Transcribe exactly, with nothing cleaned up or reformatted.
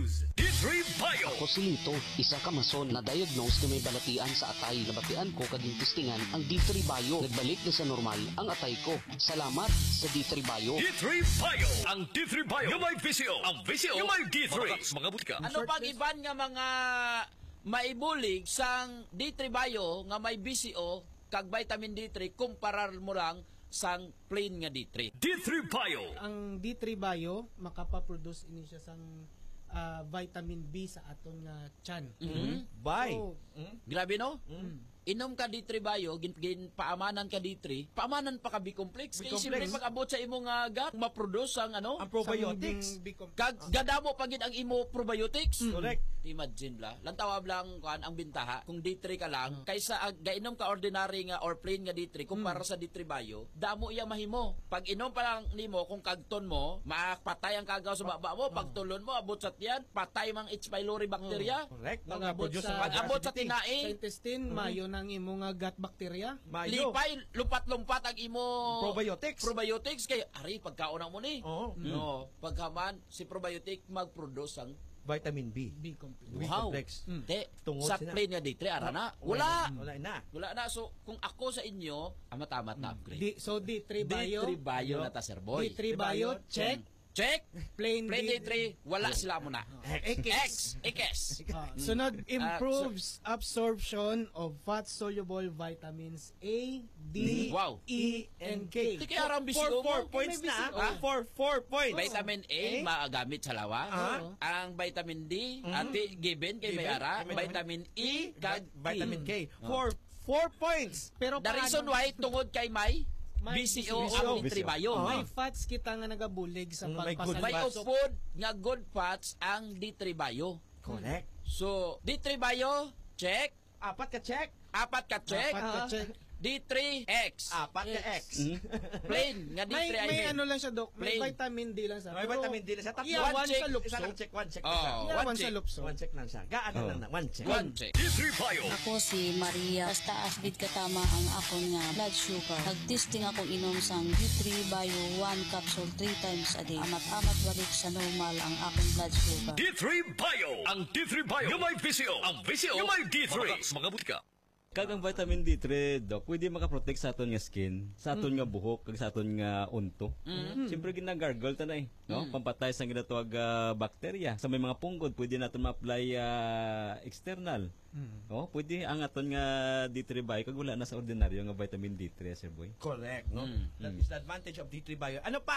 News. D three Bio. Ako si Lito, isa ka mason na diagnose na may balatian sa atay. Nabatian ko kaging testingan ang D three Bio. Nagbalik na sa normal ang atay ko. Salamat sa D three Bio. D three Bio. Ang D three Bio yung may V C O. Ang V C O yung may D three. Mga butika. Ano pag iban nga mga maibulig sang D three Bio nga may B C O kag vitamin D three kumparar mo lang sang plain nga D three. D three Bio. Ang D three Bio makapaproduce ini siya sang uh, vitamin B sa aton nga tiyan. Mm-hmm. Bye. So, Mm-hmm. Grabe no? Mm-hmm. Inom ka D three Bio, gin, gin paamanan ka D three, paamanan pa ka B-complex. Kaya siyempre pag-abot sa imo nga gut, maproduce ang ano? Ang probiotics. Kag gadamo pa gid ang imo probiotics. Mm. Correct. Imagine bla. Lantawab lang kuan ang bintaha kung D three ka lang kaysa uh, gainom ka ordinary nga or plain nga D three kumpara mm. sa D three Bio, damo iya mahimo. Pag inom pa lang nimo kung kagton mo, makapatay ang kagaw sa baba mo, pag tulon mo abot sa tiyan, patay mang H. pylori bacteria. Oh. Correct. Pag-abot sa, pag abot sa sa tinae, intestine, mm. mayo ng imo nga gut bacteria. Mayo. lipay, lumpat-lumpat ang imo Probiotics. probiotics kay ari pagkaon mo ni. Oo. No, pagkaman si probiotic mag-produce ang Vitamin B. B-complex. wow. B-complex. Mm. Te, Tungod sa sina. plain nga D three ara na. Wala. Wala na. Wala na. So kung ako sa inyo, amat-amat na upgrade. D, so D three D Bio. three Bio na ta sir boy. D three Bio, check. Check. Plain, Plain D three, wala sila mo na. X. X. Ah, sunod, improves absorption of fat-soluble vitamins A, D, Wow. E, and K. Di kaya arang Four, bisyo four mo. points May na. bisyo. ah. Four, four points. Vitamin A, Eh? maagamit sa lawa. Ah. Ang vitamin D, ati given kay may Given, ara. kay may Vitamin E, kag Vitamin K. K. Four, four points. Pero The reason why, tungod kay may May B C O B C O. ang D three Bio. Ah. may fats kita nga nagabulig sa Mm, may good pagpasal. May fats. of food nga good fats ang D three Bio. Correct. So, D three Bio, check. Apat ka check. Apat ka check. Apat ka check. D three X. Apat ka X. Plain nga D May, three I may mean. ano lang siya, Dok. May Plain. vitamin D lang siya. May Pero vitamin D na siya. Tatlo. Yeah, One one check. sa lupso. Isa lang check. One check. Oh, lang siya. Yeah, one one sa check. lupso. One check lang siya. Gaano lang na. One check. One check. D three Bio. Ako si Maria, basta asbid katama ang akong nga blood sugar. Nagtesting akong inom sang D three Bio one capsule three times a day. Amat-amat balik sa normal ang akong blood sugar. D three Bio. Ang D three Bio yung may V C O. Ang V C O yung may D three. Mga butika. Kag ang vitamin D three, Doc, pwede makaprotect sa aton nga skin, sa aton nga buhok, kag sa aton nga unto. Mm. Siyempre, ginagargle tanay, no? Mm. Pampatay sa ginatawag uh, bakterya. Sa may mga punggod, pwede natin ma-apply uh, external. Mm. No? Pwede ang aton nga D three Bio, kag wala na sa ordinaryo nga vitamin D three, sir boy. Correct. No? Mm. That is the advantage of D three Bio. Ano pa?